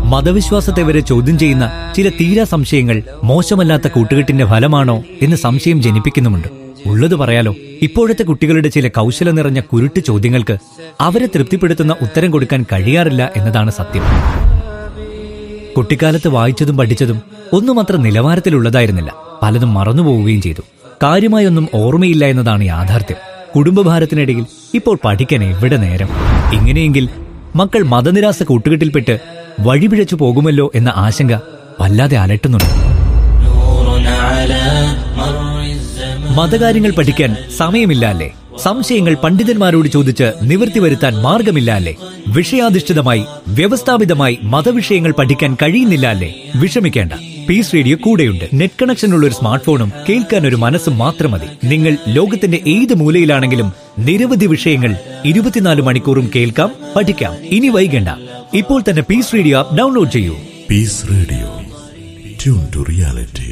മതവിശ്വാസത്തെ വരെ ചോദ്യം ചെയ്യുന്ന ചില തീരാ സംശയങ്ങൾ മോശമല്ലാത്ത കൂട്ടുകെട്ടിന്റെ ഫലമാണോ എന്ന് സംശയം ജനിപ്പിക്കുന്നുമുണ്ട്. ഉള്ളത് പറയാലോ, ഇപ്പോഴത്തെ കുട്ടികളുടെ ചില കൗശലം നിറഞ്ഞ കുരുട്ട് ചോദ്യങ്ങൾക്ക് അവരെ തൃപ്തിപ്പെടുത്തുന്ന ഉത്തരം കൊടുക്കാൻ കഴിയാറില്ല എന്നതാണ് സത്യം. കുട്ടിക്കാലത്ത് വായിച്ചതും പഠിച്ചതും ഒന്നും അത്ര നിലവാരത്തിലുള്ളതായിരുന്നില്ല. പലതും മറന്നുപോവുകയും ചെയ്തു. കാര്യമായൊന്നും ഓർമ്മയില്ല എന്നതാണ് യാഥാർത്ഥ്യം. കുടുംബഭാരത്തിനിടയിൽ ഇപ്പോൾ പഠിക്കാൻ എവിടെ നേരം? ഇങ്ങനെയെങ്കിൽ മക്കൾ മതനിരാസ കൂട്ടുകെട്ടിൽപ്പെട്ട് വഴിപിഴച്ചു പോകുമല്ലോ എന്ന ആശങ്ക വല്ലാതെ അലട്ടുന്നുണ്ട്. മതകാര്യങ്ങൾ പഠിക്കാൻ സമയമില്ല അല്ലേ? സംശയങ്ങൾ പണ്ഡിതന്മാരോട് ചോദിച്ച് നിവൃത്തി വരുത്താൻ മാർഗമില്ല അല്ലേ? വിഷയാധിഷ്ഠിതമായി വ്യവസ്ഥാപിതമായി മതവിഷയങ്ങൾ പഠിക്കാൻ കഴിയുന്നില്ല അല്ലേ? വിഷമിക്കേണ്ട, പീസ് റേഡിയോ കൂടെയുണ്ട്. നെറ്റ് കണക്ഷൻ ഉള്ള ഒരു സ്മാർട്ട് ഫോണും കേൾക്കാൻ ഒരു മനസ്സും മാത്രം മതി. നിങ്ങൾ ലോകത്തിന്റെ ഏത് മൂലയിലാണെങ്കിലും നിരവധി വിഷയങ്ങൾ 24 മണിക്കൂറും കേൾക്കാം, പഠിക്കാം. ഇനി വൈകണ്ട, ഇപ്പോൾ തന്നെ പീസ് റേഡിയോ ആപ്പ് ഡൗൺലോഡ് ചെയ്യൂ. Piece radio, tune to reality.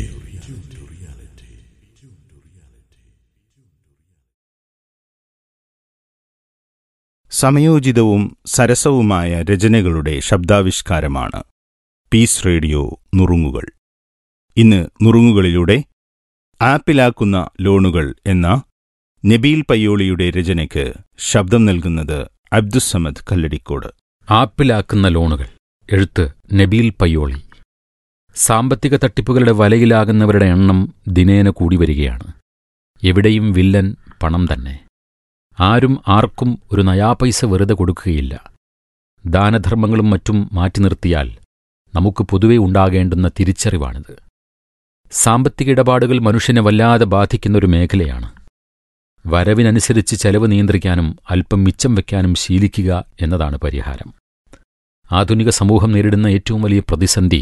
സമയോചിതവും സരസവുമായ രചനകളുടെ ശബ്ദാവിഷ്കാരമാണ് piece radio നുറുങ്ങുകൾ. ഇന്ന് നുറുങ്ങുകളിലൂടെ ആപ്പിലാക്കുന്ന ലോണുകൾ എന്ന നബീൽ പയ്യോളിയുടെ രചനയ്ക്ക് ശബ്ദം നൽകുന്നത് അബ്ദുസ്സമദ് കല്ലടിക്കോട്. ആപ്പിലാക്കുന്ന ലോണുകൾ. എഴുത്ത് നബീൽ പയ്യോളി. സാമ്പത്തിക തട്ടിപ്പുകളുടെ വലയിലാകുന്നവരുടെ എണ്ണം ദിനേന കൂടി വരികയാണ്. എവിടെയും വില്ലൻ പണം തന്നെ. ആരും ആർക്കും ഒരു നയാപൈസ വെറുതെ കൊടുക്കുകയില്ല. ദാനധർമ്മങ്ങളും മറ്റും മാറ്റി നിർത്തിയാൽ നമുക്ക് പൊതുവെ ഉണ്ടാകേണ്ടുന്ന തിരിച്ചറിവാണിത്. സാമ്പത്തിക ഇടപാടുകൾ മനുഷ്യനെ വല്ലാതെ ബാധിക്കുന്നൊരു മേഖലയാണ്. വരവിനനുസരിച്ച് ചെലവ് നിയന്ത്രിക്കാനും അല്പം മിച്ചം വയ്ക്കാനും ശീലിക്കുക എന്നതാണ് പരിഹാരം. ആധുനിക സമൂഹം നേരിടുന്ന ഏറ്റവും വലിയ പ്രതിസന്ധി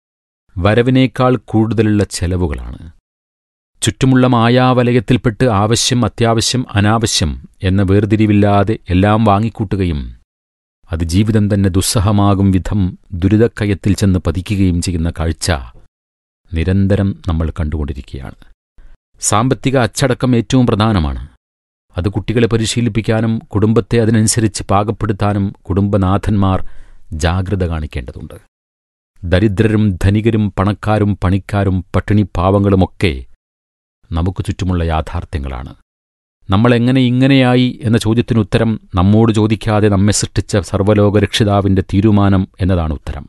വരവിനേക്കാൾ കൂടുതലുള്ള ചെലവുകളാണ്. ചുറ്റുമുള്ള മായാവലയത്തിൽപ്പെട്ട് ആവശ്യം, അത്യാവശ്യം, അനാവശ്യം എന്ന വേർതിരിവില്ലാതെ എല്ലാം വാങ്ങിക്കൂട്ടുകയും അത് ജീവിതം തന്നെ ദുസ്സഹമാകും വിധം ദുരിതക്കയത്തിൽ ചെന്ന് പതിക്കുകയും ചെയ്യുന്ന കാഴ്ച നിരന്തരം നമ്മൾ കണ്ടുകൊണ്ടിരിക്കുകയാണ്. സാമ്പത്തിക അച്ചടക്കം ഏറ്റവും പ്രധാനമാണ്. അത് കുട്ടികളെ പരിശീലിപ്പിക്കാനും കുടുംബത്തെ അതിനനുസരിച്ച് പാകപ്പെടുത്താനും കുടുംബനാഥന്മാർ ജാഗ്രത കാണിക്കേണ്ടതുണ്ട്. ദരിദ്രരും ധനികരും പണക്കാരും പണിക്കാരും പട്ടിണിപ്പാവങ്ങളുമൊക്കെ നമുക്ക് ചുറ്റുമുള്ള യാഥാർത്ഥ്യങ്ങളാണ്. നമ്മളെങ്ങനെ ഇങ്ങനെയായി എന്ന ചോദ്യത്തിനുത്തരം നമ്മോട് ചോദിക്കാതെ നമ്മെ സൃഷ്ടിച്ച സർവ്വലോകരക്ഷിതാവിന്റെ തീരുമാനം എന്നതാണ് ഉത്തരം.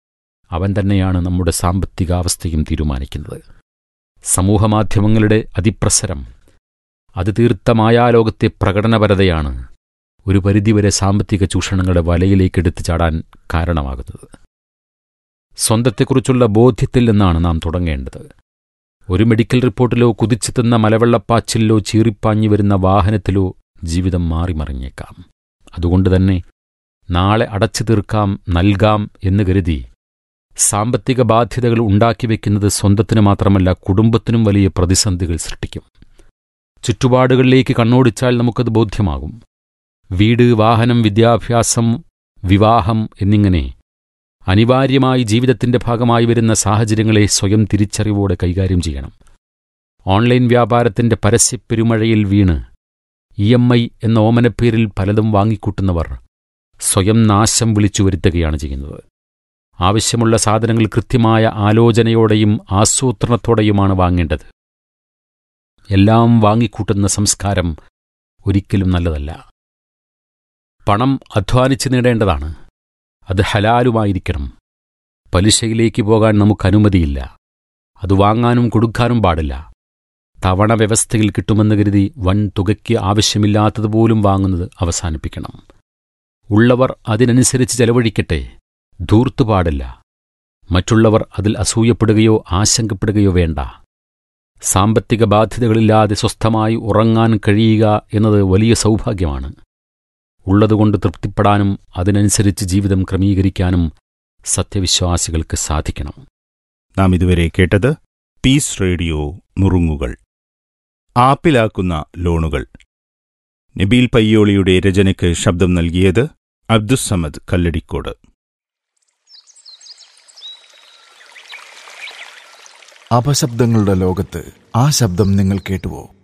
അവൻ തന്നെയാണ് നമ്മുടെ സാമ്പത്തികാവസ്ഥയും തീരുമാനിക്കുന്നത്. സമൂഹമാധ്യമങ്ങളുടെ അതിപ്രസരം, അത് തീർത്ത മായാലോകത്തെ പ്രകടനപരതയാണ് ഒരു പരിധിവരെ സാമ്പത്തിക ചൂഷണങ്ങളുടെ വലയിലേക്കെടുത്തു ചാടാൻ കാരണമാകുന്നത്. സ്വന്തത്തെക്കുറിച്ചുള്ള ബോധ്യത്തിൽ നിന്നാണ് നാം തുടങ്ങേണ്ടത്. ഒരു മെഡിക്കൽ റിപ്പോർട്ടിലോ കുതിച്ചെത്തുന്ന മലവെള്ളപ്പാച്ചിലോ ചീറിപ്പാഞ്ഞു വരുന്ന വാഹനത്തിലോ ജീവിതം മാറിമറിഞ്ഞേക്കാം. അതുകൊണ്ടുതന്നെ നാളെ അടച്ചു തീർക്കാം, നൽകാം എന്ന് കരുതി സാമ്പത്തിക ബാധ്യതകൾ ഉണ്ടാക്കിവെക്കുന്നത് സ്വന്തത്തിന് മാത്രമല്ല കുടുംബത്തിനും വലിയ പ്രതിസന്ധികൾ സൃഷ്ടിക്കും. ചുറ്റുപാടുകളിലേക്ക് കണ്ണോടിച്ചാൽ നമുക്കത് ബോധ്യമാകും. വീട്, വാഹനം, വിദ്യാഭ്യാസം, വിവാഹം എന്നിങ്ങനെ അനിവാര്യമായി ജീവിതത്തിന്റെ ഭാഗമായി വരുന്ന സാഹചര്യങ്ങളെ സ്വയം തിരിച്ചറിവോടെ കൈകാര്യം ചെയ്യണം. ഓൺലൈൻ വ്യാപാരത്തിന്റെ പരസ്യപ്പെരുമഴയിൽ വീണ് EMI എന്ന ഓമനപ്പേരിൽ പലതും വാങ്ങിക്കൂട്ടുന്നവർ സ്വയം നാശം വിളിച്ചു വരുത്തുകയാണ് ചെയ്യുന്നത്. ആവശ്യമുള്ള സാധനങ്ങൾ കൃത്യമായ ആലോചനയോടെയും ആസൂത്രണത്തോടെയുമാണ് വാങ്ങേണ്ടത്. എല്ലാം വാങ്ങിക്കൂട്ടുന്ന സംസ്കാരം ഒരിക്കലും നല്ലതല്ല. പണം അധ്വാനിച്ച് നേടേണ്ടതാണ്. അത് ഹലാലുമായിരിക്കണം. പലിശയിലേക്ക് പോകാൻ നമുക്ക് അനുമതിയില്ല. അത് വാങ്ങാനും കൊടുക്കാനും പാടില്ല. തവണ വ്യവസ്ഥയിൽ കിട്ടുമെന്ന് കരുതി വൻ തുകയ്ക്ക് ആവശ്യമില്ലാത്തതുപോലും വാങ്ങുന്നത് അവസാനിപ്പിക്കണം. ഉള്ളവർ അതിനനുസരിച്ച് ചെലവഴിക്കട്ടെ, ധൂർത്തു പാടില്ല. മറ്റുള്ളവർ അതിൽ അസൂയപ്പെടുകയോ ആശങ്കപ്പെടുകയോ വേണ്ട. സാമ്പത്തിക ബാധ്യതകളില്ലാതെ സ്വസ്ഥമായി ഉറങ്ങാൻ കഴിയുക എന്നത് വലിയ സൗഭാഗ്യമാണ്. ഉള്ളതുകൊണ്ട് തൃപ്തിപ്പെടാനും അതിനനുസരിച്ച് ജീവിതം ക്രമീകരിക്കാനും സത്യവിശ്വാസികൾക്ക് സാധിക്കണം. നാം ഇതുവരെ കേട്ടത് പീസ് റേഡിയോ നുറുങ്ങുകൾ. ആപ്പിലാക്കുന്ന ലോണുകൾ. നബീൽ പയ്യോളിയുടെ രചനയ്ക്ക് ശബ്ദം നൽകിയത് അബ്ദുസ്സമദ് കല്ലടിക്കോട്. അപശബ്ദങ്ങളുടെ ലോകത്ത് ആ ശബ്ദം നിങ്ങൾ കേട്ടുവോ?